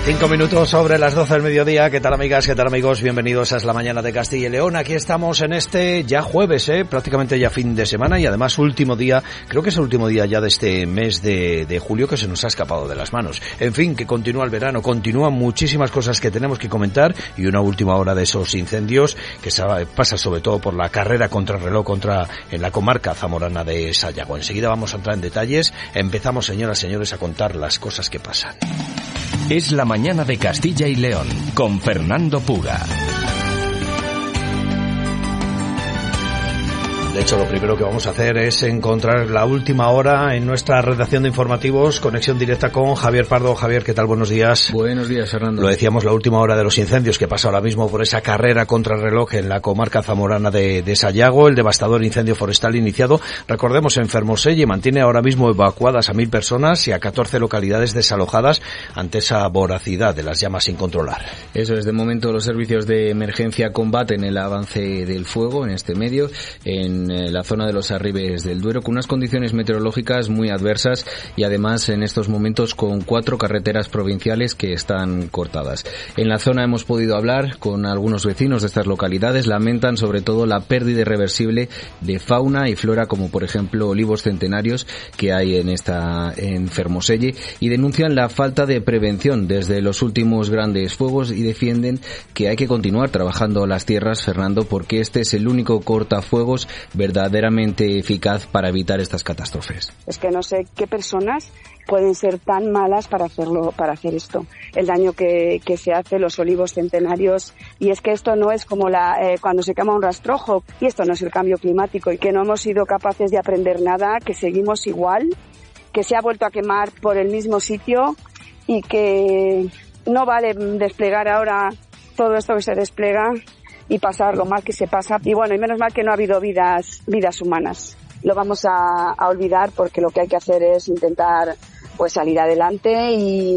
5 minutos sobre las 12 del mediodía. ¿Qué tal, amigas? ¿Qué tal, amigos? Bienvenidos a Es la Mañana de Castilla y León. Aquí estamos en este ya jueves, prácticamente ya fin de semana y además último día, creo que es el último día ya de este mes de julio que se nos ha escapado de las manos. En fin, que continúa el verano, continúan muchísimas cosas que tenemos que comentar y una última hora de esos incendios que pasa sobre todo por la carrera contrarreloj en la comarca zamorana de Sayago. Enseguida vamos a entrar en detalles. Empezamos, señoras y señores, a contar las cosas que pasan. Es la Mañana de Castilla y León, con Fernando Puga. De hecho, lo primero que vamos a hacer es encontrar la última hora en nuestra redacción de informativos, conexión directa con Javier Pardo. Javier, ¿qué tal? Buenos días. Buenos días, Fernando. Lo decíamos, la última hora de los incendios que pasa ahora mismo por esa carrera contrarreloj en la comarca zamorana de Sayago, el devastador incendio forestal iniciado, recordemos, en Fermoselle, mantiene ahora mismo evacuadas a 1.000 personas y a 14 localidades desalojadas ante esa voracidad de las llamas sin controlar. Eso es, de momento los servicios de emergencia combaten el avance del fuego en este medio, en la zona de los Arribes del Duero, con unas condiciones meteorológicas muy adversas y además en estos momentos con 4 carreteras provinciales que están cortadas. En la zona hemos podido hablar con algunos vecinos de estas localidades, lamentan sobre todo la pérdida irreversible de fauna y flora, como por ejemplo olivos centenarios que hay en Fermoselle, y denuncian la falta de prevención desde los últimos grandes fuegos y defienden que hay que continuar trabajando las tierras, Fernando, porque este es el único cortafuegos verdaderamente eficaz para evitar estas catástrofes. Es que no sé qué personas pueden ser tan malas para hacer esto. El daño que se hace, los olivos centenarios, y es que esto no es como cuando se quema un rastrojo, y esto no es el cambio climático, y que no hemos sido capaces de aprender nada, que seguimos igual, que se ha vuelto a quemar por el mismo sitio, y que no vale desplegar ahora todo esto que se despliega y pasar lo mal que se pasa. Y bueno, y menos mal que no ha habido vidas humanas. Lo vamos a olvidar, porque lo que hay que hacer es intentar pues salir adelante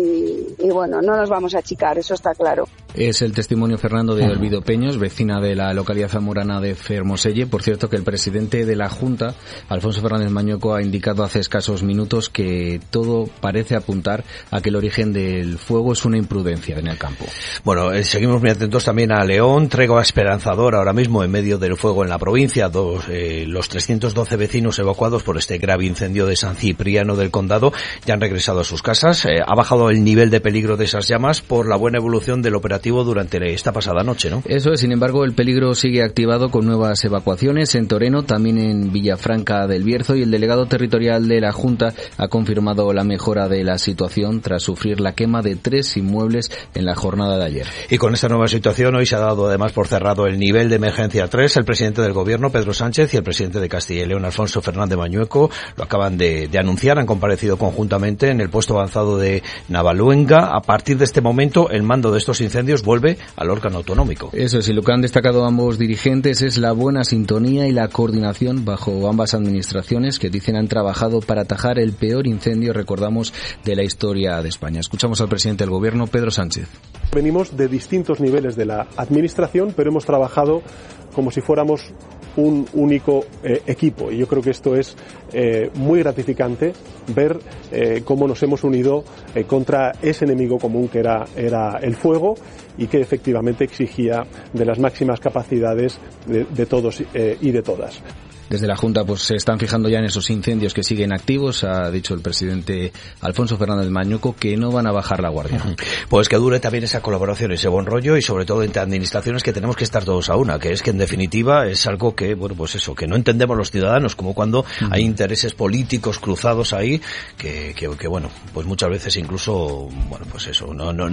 y bueno, no nos vamos a achicar, eso está claro. Es el testimonio, Fernando, de Olvido Peños, vecina de la localidad zamorana de Fermoselle. Por cierto, que el presidente de la Junta, Alfonso Fernández Mañueco, ha indicado hace escasos minutos que todo parece apuntar a que el origen del fuego es una imprudencia en el campo. Bueno, seguimos muy atentos también a León, tregua esperanzadora ahora mismo en medio del fuego en la provincia. Los 312 vecinos evacuados por este grave incendio de San Cipriano del Condado ya han regresado a sus casas. Ha bajado el nivel de peligro de esas llamas por la buena evolución del operativo durante esta pasada noche, ¿no? Eso es, sin embargo, el peligro sigue activado con nuevas evacuaciones en Toreno, también en Villafranca del Bierzo, y el delegado territorial de la Junta ha confirmado la mejora de la situación tras sufrir la quema de 3 inmuebles en la jornada de ayer. Y con esta nueva situación hoy se ha dado además por cerrado el nivel de emergencia 3. El presidente del Gobierno, Pedro Sánchez, y el presidente de Castilla y León, Alfonso Fernández Mañueco, lo acaban de anunciar, han comparecido conjuntamente en el puesto avanzado de Navaluenga. A partir de este momento, el mando de estos incendios vuelve al órgano autonómico. Eso sí, lo que han destacado ambos dirigentes es la buena sintonía y la coordinación bajo ambas administraciones, que dicen han trabajado para atajar el peor incendio, recordamos, de la historia de España. Escuchamos al presidente del Gobierno, Pedro Sánchez. Venimos de distintos niveles de la administración, pero hemos trabajado como si fuéramos un único equipo, y yo creo que esto es muy gratificante, ver cómo nos hemos unido contra ese enemigo común que era el fuego, y que efectivamente exigía de las máximas capacidades de todos y de todas. Desde la Junta pues se están fijando ya en esos incendios que siguen activos. Ha dicho el presidente Alfonso Fernández Mañueco que no van a bajar la guardia. Pues que dure también esa colaboración, ese buen rollo, y sobre todo entre administraciones, que tenemos que estar todos a una, que es que en definitiva es algo que, bueno, pues eso, que no entendemos los ciudadanos, como cuando hay intereses políticos cruzados ahí, que bueno, pues muchas veces incluso, bueno, pues eso,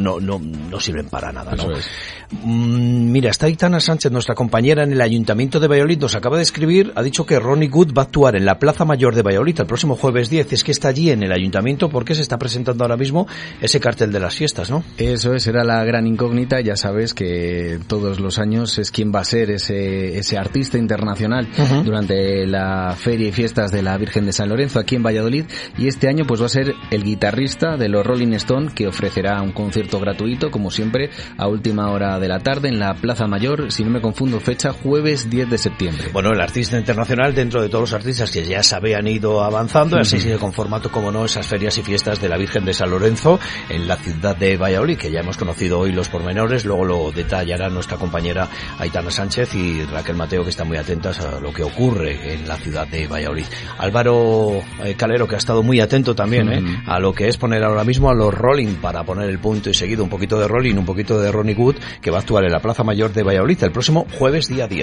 no sirven para nada, ¿no? Eso es. Mira, está Aitana Sánchez, nuestra compañera en el Ayuntamiento de Valladolid, nos acaba de escribir, ha dicho que Ronnie Good va a actuar en la Plaza Mayor de Valladolid el próximo jueves 10. Es que está allí en el Ayuntamiento porque se está presentando ahora mismo ese cartel de las fiestas, ¿no? Eso es, era la gran incógnita. Ya sabes que todos los años es quién va a ser ese artista internacional durante la feria y fiestas de la Virgen de San Lorenzo aquí en Valladolid, y este año pues va a ser el guitarrista de los Rolling Stone, que ofrecerá un concierto gratuito, como siempre, a última hora de la tarde en la Plaza Mayor, si no me confundo fecha, jueves 10 de septiembre. Bueno, el artista internacional internacional dentro de todos los artistas que ya se habían ido avanzando, y así sigue con formato, como no, esas ferias y fiestas de la Virgen de San Lorenzo en la ciudad de Valladolid, que ya hemos conocido hoy los pormenores, luego lo detallará nuestra compañera Aitana Sánchez y Raquel Mateo, que están muy atentas a lo que ocurre en la ciudad de Valladolid. Álvaro Calero, que ha estado muy atento también a lo que es poner ahora mismo a los Rolling, para poner el punto y seguido, un poquito de Rolling, un poquito de Ronnie Wood, que va a actuar en la Plaza Mayor de Valladolid el próximo jueves día 10.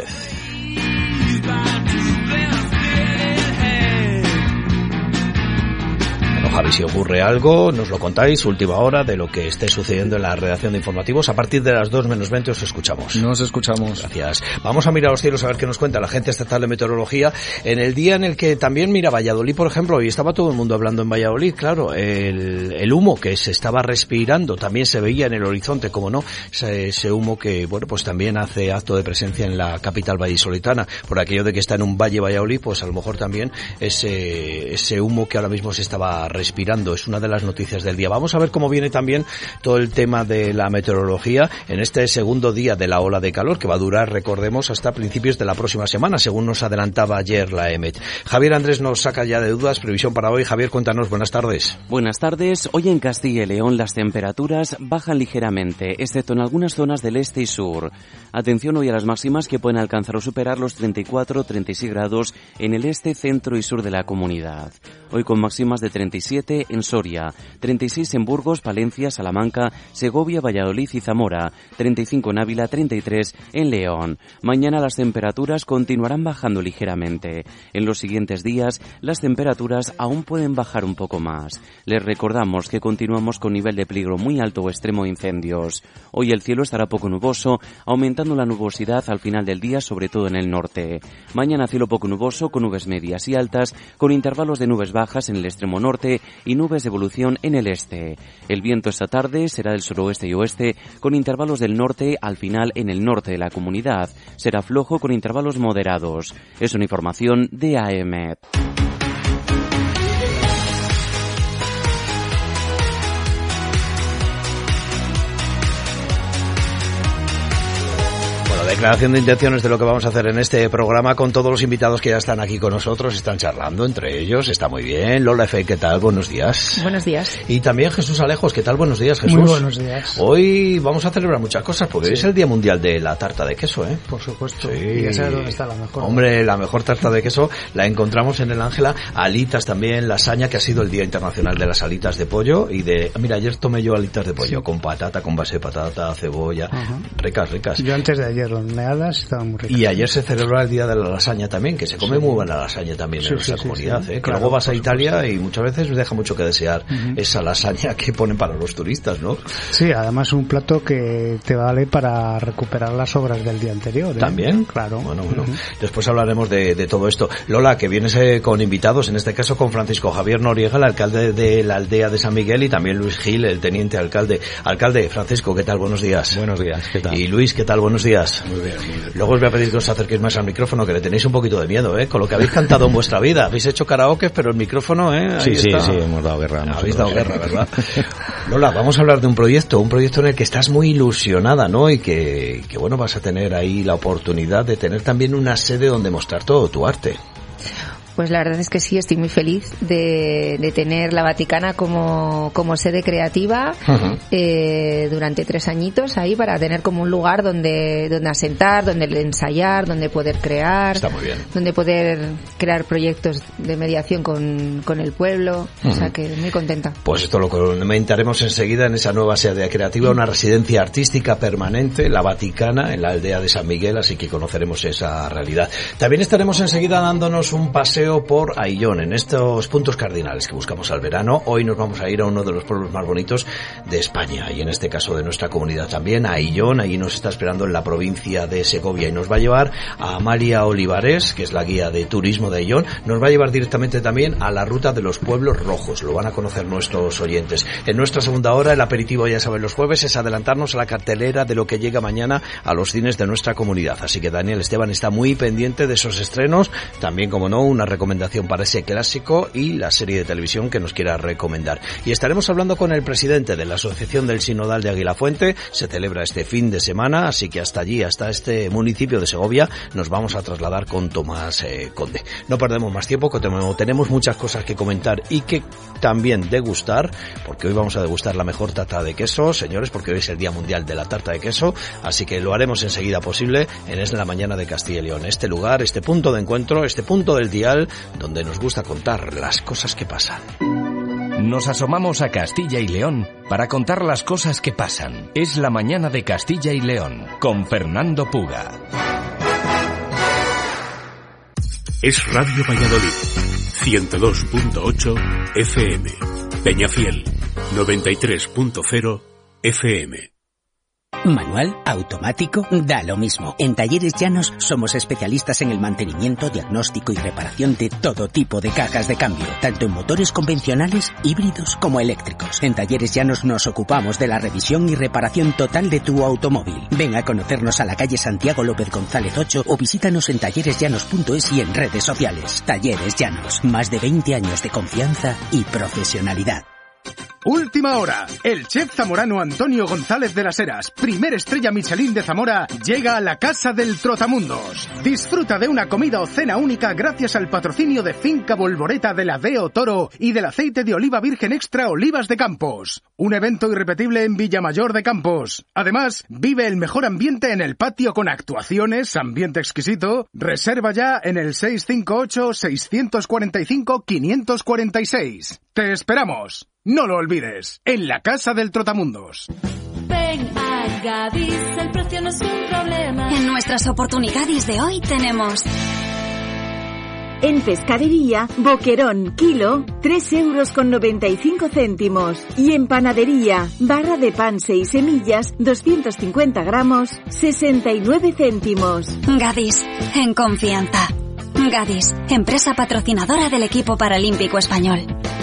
Javi, si ocurre algo, nos lo contáis, última hora de lo que esté sucediendo en la redacción de informativos. A partir de las 2 menos 20 os escuchamos. Nos escuchamos. Gracias. Vamos a mirar los cielos a ver qué nos cuenta la Agencia Estatal de Meteorología en el día en el que también, mira, Valladolid, por ejemplo, y estaba todo el mundo hablando en Valladolid, claro, el humo que se estaba respirando también se veía en el horizonte, como no, ese humo que, bueno, pues también hace acto de presencia en la capital vallisoletana, por aquello de que está en un valle Valladolid, pues a lo mejor también ese humo que ahora mismo se estaba respirando es una de las noticias del día. Vamos a ver cómo viene también todo el tema de la meteorología en este segundo día de la ola de calor, que va a durar, recordemos, hasta principios de la próxima semana, según nos adelantaba ayer la EMET. Javier Andrés nos saca ya de dudas, previsión para hoy. Javier, cuéntanos, buenas tardes. Buenas tardes. Hoy en Castilla y León las temperaturas bajan ligeramente, excepto en algunas zonas del este y sur. Atención hoy a las máximas, que pueden alcanzar o superar los 34-36 grados en el este, centro y sur de la comunidad. Hoy con máximas de 37 en Soria, 36 en Burgos, Palencia, Salamanca, Segovia, Valladolid y Zamora, 35 en Ávila, 33 en León. Mañana las temperaturas continuarán bajando ligeramente. En los siguientes días las temperaturas aún pueden bajar un poco más. Les recordamos que continuamos con nivel de peligro muy alto o extremo de incendios. Hoy el cielo estará poco nuboso, aumentando la nubosidad al final del día, sobre todo en el norte. Mañana cielo poco nuboso, con nubes medias y altas, con intervalos de nubes bajas en el extremo norte y nubes de evolución en el este. El viento esta tarde será del suroeste y oeste, con intervalos del norte al final en el norte de la comunidad. Será flojo con intervalos moderados. Es una información de AEMET. Declaración de intenciones de lo que vamos a hacer en este programa con todos los invitados que ya están aquí con nosotros, están charlando entre ellos, está muy bien. Lola F., ¿qué tal? Buenos días. Buenos días. Y también Jesús Alejos, ¿qué tal? Buenos días, Jesús. Muy buenos días. Hoy vamos a celebrar muchas cosas, porque hoy es el Día Mundial de la Tarta de Queso, ¿eh? Por supuesto. Sí. Y ya sabes dónde está la mejor. Hombre, la mejor tarta de queso la encontramos en el Ángela. Alitas también, lasaña, que ha sido el Día Internacional de las alitas de pollo y de... Mira, ayer tomé yo alitas de pollo, con patata, con base de patata, cebolla, ricas, ricas. Yo antes de ayer horneadas estaban muy ricas. Y ayer se celebró el Día de la Lasaña también, que se come muy buena lasaña también en nuestra comunidad, ¿eh? Que claro, luego vas a Italia y muchas veces deja mucho que desear esa lasaña que ponen para los turistas, ¿no? Sí, además un plato que te vale para recuperar las obras del día anterior, ¿eh? ¿También? Claro. Bueno. Después hablaremos de todo esto. Lola, que vienes con invitados, en este caso con Francisco Javier Noriega, el alcalde de la aldea de San Miguel, y también Luis Gil, el teniente alcalde. Alcalde, Francisco, ¿qué tal? Buenos días. Buenos días, ¿qué tal? Y Luis, ¿qué tal? Buenos días. Muy bien. Luego os voy a pedir que os acerquéis más al micrófono, que le tenéis un poquito de miedo, con lo que habéis cantado en vuestra vida. Habéis hecho karaoke, pero el micrófono, Sí, hemos dado guerra. Habéis dado guerra, ¿verdad? Lola, vamos a hablar de un proyecto en el que estás muy ilusionada, ¿no? Y que bueno, vas a tener ahí la oportunidad de tener también una sede donde mostrar todo tu arte. Pues la verdad es que sí, estoy muy feliz de tener la Vaticana como sede creativa durante 3 añitos ahí, para tener como un lugar donde asentar, donde ensayar, donde poder crear. Está muy bien. Donde poder crear proyectos de mediación con el pueblo. O sea que muy contenta. Pues esto lo comentaremos enseguida en esa nueva sede creativa, una residencia artística permanente, la Vaticana, en la aldea de San Miguel, así que conoceremos esa realidad. También estaremos enseguida dándonos un paseo por Ayllón, en estos puntos cardinales que buscamos al verano. Hoy nos vamos a ir a uno de los pueblos más bonitos de España, y en este caso de nuestra comunidad también, a Ayllón. Allí nos está esperando en la provincia de Segovia, y nos va a llevar a Amalia Olivares, que es la guía de turismo de Ayllón. Nos va a llevar directamente también a la ruta de los pueblos rojos, lo van a conocer nuestros oyentes. En nuestra segunda hora, el aperitivo, ya saben, los jueves, es adelantarnos a la cartelera de lo que llega mañana a los cines de nuestra comunidad. Así que Daniel Esteban está muy pendiente de esos estrenos, también, como no, una recomendación para ese clásico y la serie de televisión que nos quiera recomendar. Y estaremos hablando con el presidente de la Asociación del Sinodal de Aguilafuente. Se celebra este fin de semana, así que hasta allí, hasta este municipio de Segovia, nos vamos a trasladar con Tomás Conde. No perdemos más tiempo, que tenemos muchas cosas que comentar y que también degustar, porque hoy vamos a degustar la mejor tarta de queso, señores, porque hoy es el Día Mundial de la Tarta de Queso, así que lo haremos enseguida posible en Es la Mañana de Castilla y León. Este lugar, este punto de encuentro, este punto del dial, donde nos gusta contar las cosas que pasan. Nos asomamos a Castilla y León para contar las cosas que pasan. Es la Mañana de Castilla y León, con Fernando Puga. Es Radio Valladolid, 102.8 FM, Peñafiel, 93.0 FM. Manual, automático, da lo mismo. En Talleres Llanos somos especialistas en el mantenimiento, diagnóstico y reparación de todo tipo de cajas de cambio, tanto en motores convencionales, híbridos como eléctricos. En Talleres Llanos nos ocupamos de la revisión y reparación total de tu automóvil. Ven a conocernos a la calle Santiago López González 8 o visítanos en talleresllanos.es y en redes sociales. Talleres Llanos, más de 20 años de confianza y profesionalidad. Última hora. El chef zamorano Antonio González de las Heras, primer estrella Michelin de Zamora, llega a la Casa del Trotamundos. Disfruta de una comida o cena única gracias al patrocinio de Finca Volvoreta de la Deo Toro y del aceite de oliva virgen extra Olivas de Campos. Un evento irrepetible en Villamayor de Campos. Además, vive el mejor ambiente en el patio con actuaciones, ambiente exquisito. Reserva ya en el 658-645-546. ¡Te esperamos! No lo olvides, en la Casa del Trotamundos. Ven a Gadis, el precio no es un problema. En nuestras oportunidades de hoy tenemos... En pescadería, boquerón, kilo, 3,95 €. Y en panadería, barra de pan 6 semillas, 250 gramos, 69 céntimos. Gadis, en confianza. Gadis, empresa patrocinadora del equipo paralímpico español.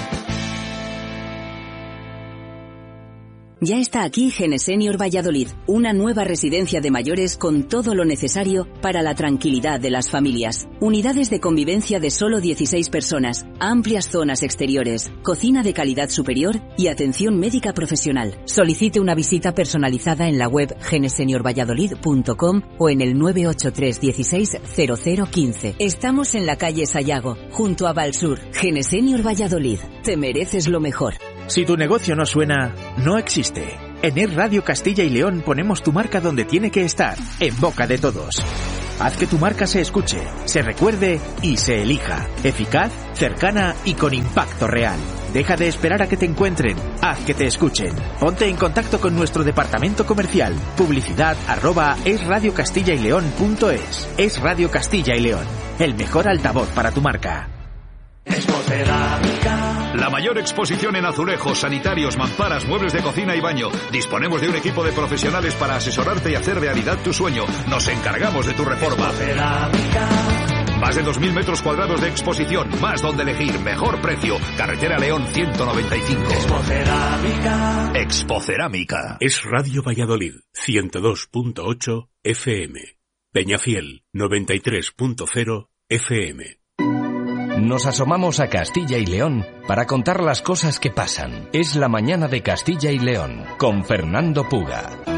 Ya está aquí Genesenior Valladolid, una nueva residencia de mayores con todo lo necesario para la tranquilidad de las familias. Unidades de convivencia de solo 16 personas, amplias zonas exteriores, cocina de calidad superior y atención médica profesional. Solicite una visita personalizada en la web geneseniorvalladolid.com o en el 983 16 0015. Estamos en la calle Sayago, junto a Valsur. Genesenior Valladolid, te mereces lo mejor. Si tu negocio no suena, no existe. En Es Radio Castilla y León ponemos tu marca donde tiene que estar, en boca de todos. Haz que tu marca se escuche, se recuerde y se elija. Eficaz, cercana y con impacto real. Deja de esperar a que te encuentren, haz que te escuchen. Ponte en contacto con nuestro departamento comercial. Publicidad@esradiocastillayleon.es. Es Radio Castilla y León, el mejor altavoz para tu marca. La mayor exposición en azulejos, sanitarios, mamparas, muebles de cocina y baño. Disponemos de un equipo de profesionales para asesorarte y hacer realidad tu sueño. Nos encargamos de tu reforma. Más de 2.000 metros cuadrados de exposición, más donde elegir, mejor precio. Carretera León 195. Expocerámica. Es Radio Valladolid, 102.8 FM. Peñafiel, 93.0 FM. Nos asomamos a Castilla y León para contar las cosas que pasan. Es la Mañana de Castilla y León, con Fernando Puga.